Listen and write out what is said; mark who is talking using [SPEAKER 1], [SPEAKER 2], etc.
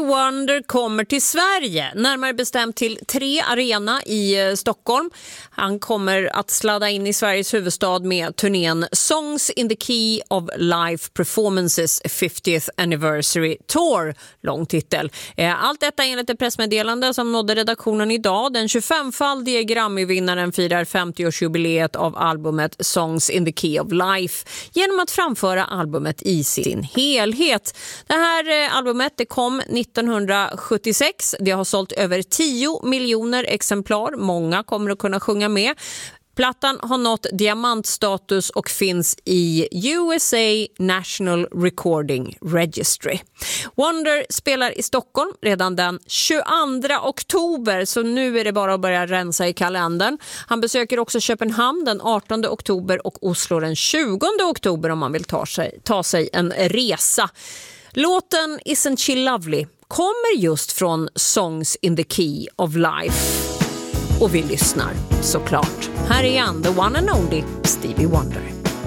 [SPEAKER 1] Wonder kommer till Sverige, närmare bestämt till 3 Arena i Stockholm. Han kommer att sladda in i Sveriges huvudstad med turnén Songs in the Key of Life Performances 50th Anniversary Tour, lång titel. Allt detta enligt ett pressmeddelande som nådde redaktionen idag. Den 25-faldige Grammy-vinnaren firar 50-årsjubileet av albumet Songs in the Key of Life genom att framföra albumet i sin helhet. Det här albumet det kom 1976. Det har sålt över 10 miljoner exemplar. Många kommer att kunna sjunga med. Plattan har nått diamantstatus och finns i USA National Recording Registry. Wonder spelar i Stockholm redan den 22 oktober, så nu är det bara att börja rensa i kalendern. Han besöker också Köpenhamn den 18 oktober och Oslo den 20 oktober om man vill ta sig en resa. Låten Isn't She Lovely kommer just från Songs in the Key of Life. Och vi lyssnar såklart. Här är han, the one and only Stevie Wonder.